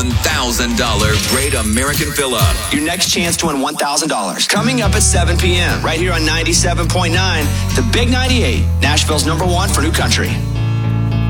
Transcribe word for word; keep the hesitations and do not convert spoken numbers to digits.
one thousand dollars Great American Fill-Up. Your next chance to win one thousand dollars. Coming up at seven p.m. right here on ninety-seven point nine, The Big ninety-eight, Nashville's number one for new country.